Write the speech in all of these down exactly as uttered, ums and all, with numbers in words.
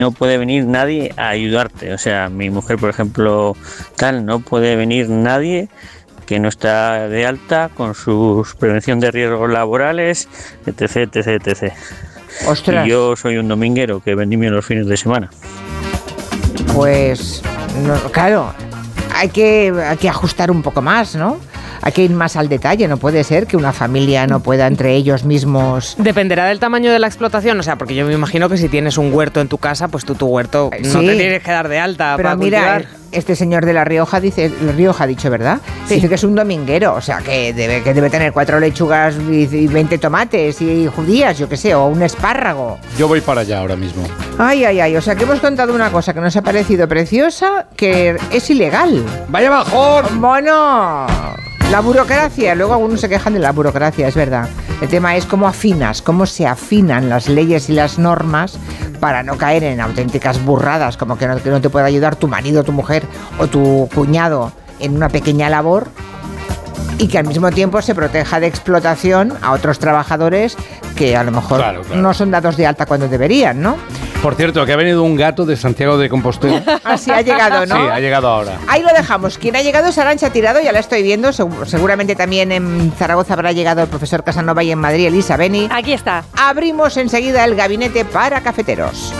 no puede venir nadie a ayudarte. O sea, mi mujer, por ejemplo, tal, no puede venir nadie que no está de alta con su prevención de riesgos laborales, etc, etc, etcétera. Ostras. Y yo soy un dominguero que vendimio los fines de semana. Pues, no, claro, hay que, hay que ajustar un poco más, ¿no? Hay que ir más al detalle, no puede ser que una familia no pueda entre ellos mismos... Dependerá del tamaño de la explotación, o sea, porque yo me imagino que si tienes un huerto en tu casa, pues tú tu huerto Sí, no te tienes que dar de alta pero para mira, cultivar. este señor de La Rioja dice, La Rioja ha dicho, ¿verdad? Sí. Dice que es un dominguero, o sea, que debe, que debe tener cuatro lechugas y, y veinte tomates y judías, yo qué sé, o un espárrago. Yo voy para allá ahora mismo. Ay, ay, ay, o sea, que hemos contado una cosa que nos ha parecido preciosa, que es ilegal. ¡Vaya bajón! Bueno, la burocracia, luego algunos se quejan de la burocracia, es verdad. El tema es cómo afinas, cómo se afinan las leyes y las normas para no caer en auténticas burradas, como que no, que no te pueda ayudar tu marido, tu mujer o tu cuñado en una pequeña labor, y que al mismo tiempo se proteja de explotación a otros trabajadores que a lo mejor Claro, claro. no son dados de alta cuando deberían, ¿no? Por cierto, que ha venido un gato de Santiago de Compostela. Así ha llegado, ¿no? Sí, ha llegado ahora. Ahí lo dejamos. Quien ha llegado es Arantxa Tirado, ya la estoy viendo. Segu- seguramente también en Zaragoza habrá llegado el profesor Casanova y en Madrid Elisa Beni. Aquí está. Abrimos enseguida el gabinete para cafeteros.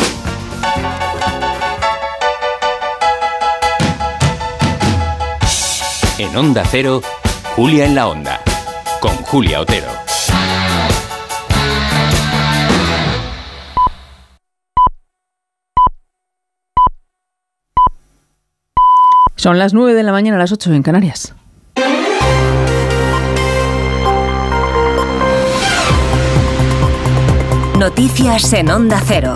En Onda Cero, Julia en la Onda, con Julia Otero. Son las nueve de la mañana, a las ocho en Canarias. Noticias en Onda Cero.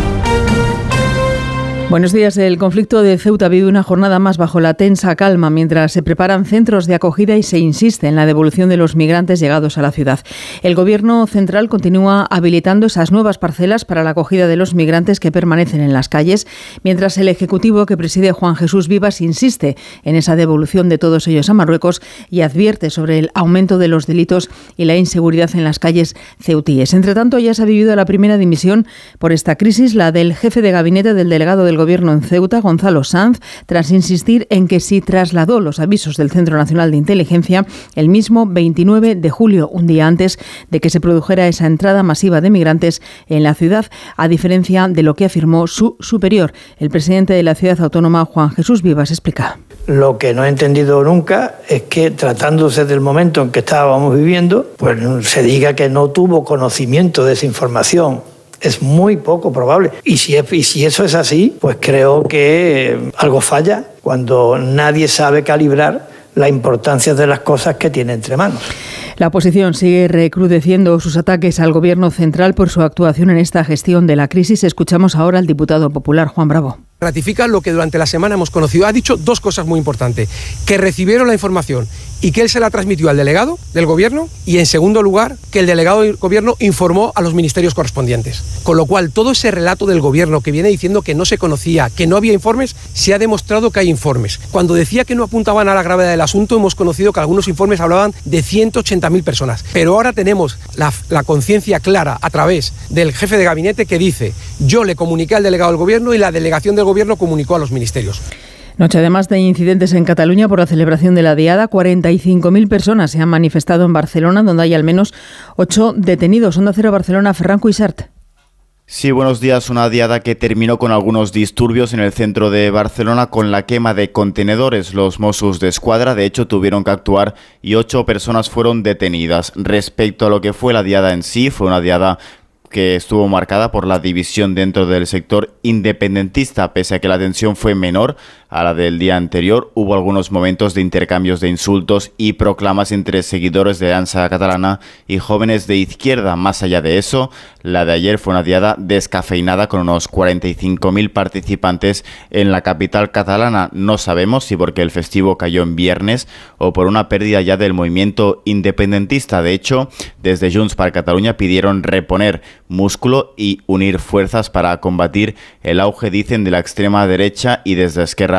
Buenos días. El conflicto de Ceuta vive una jornada más bajo la tensa calma mientras se preparan centros de acogida y se insiste en la devolución de los migrantes llegados a la ciudad. El Gobierno central continúa habilitando esas nuevas parcelas para la acogida de los migrantes que permanecen en las calles, mientras el Ejecutivo que preside Juan Jesús Vivas insiste en esa devolución de todos ellos a Marruecos y advierte sobre el aumento de los delitos y la inseguridad en las calles ceutíes. Entre tanto, ya se ha vivido la primera dimisión por esta crisis, la del jefe de gabinete del delegado del Gobierno en Ceuta, Gonzalo Sanz, tras insistir en que si trasladó los avisos del Centro Nacional de Inteligencia el mismo veintinueve de julio, un día antes de que se produjera esa entrada masiva de migrantes en la ciudad, a diferencia de lo que afirmó su superior. El presidente de la ciudad autónoma, Juan Jesús Vivas, explica. Lo que no he entendido nunca es que, tratándose del momento en que estábamos viviendo, pues se diga que no tuvo conocimiento de esa información. Es muy poco probable. Y si, es, y si eso es así, pues creo que algo falla cuando nadie sabe calibrar la importancia de las cosas que tiene entre manos. La oposición sigue recrudeciendo sus ataques al Gobierno central por su actuación en esta gestión de la crisis. Escuchamos ahora al diputado popular Juan Bravo. Ratifica lo que durante la semana hemos conocido. Ha dicho dos cosas muy importantes: que recibieron la información y que él se la transmitió al delegado del Gobierno, y en segundo lugar, que el delegado del Gobierno informó a los ministerios correspondientes. Con lo cual, todo ese relato del Gobierno que viene diciendo que no se conocía, que no había informes, se ha demostrado que hay informes. Cuando decía que no apuntaban a la gravedad del asunto, hemos conocido que algunos informes hablaban de ciento ochenta mil personas. Pero ahora tenemos la, la conciencia clara a través del jefe de gabinete que dice: yo le comuniqué al delegado del Gobierno y la delegación del Gobierno comunicó a los ministerios. Noche además de incidentes en Cataluña por la celebración de la Diada, cuarenta y cinco mil personas se han manifestado en Barcelona, donde hay al menos ocho detenidos. Onda Cero Barcelona, Ferran Cuixart. Sí, buenos días. Una diada que terminó con algunos disturbios en el centro de Barcelona con la quema de contenedores. Los Mossos de Escuadra, de hecho, tuvieron que actuar y ocho personas fueron detenidas. Respecto a lo que fue la diada en sí, fue una diada que estuvo marcada por la división dentro del sector independentista. Pese a que la tensión fue menor a la del día anterior, hubo algunos momentos de intercambios de insultos y proclamas entre seguidores de Alianza Catalana y jóvenes de izquierda. Más allá de eso, la de ayer fue una diada descafeinada con unos cuarenta y cinco mil participantes en la capital catalana. No sabemos si porque el festivo cayó en viernes o por una pérdida ya del movimiento independentista. De hecho, desde Junts per Catalunya pidieron reponer músculo y unir fuerzas para combatir el auge, dicen, de la extrema derecha, y desde Esquerra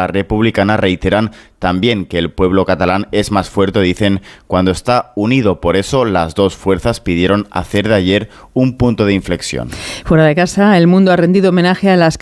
Esquerra Republicana reiteran también que el pueblo catalán es más fuerte, dicen, cuando está unido. Por eso las dos fuerzas pidieron hacer de ayer un punto de inflexión. Fuera de casa, El Mundo ha rendido homenaje a las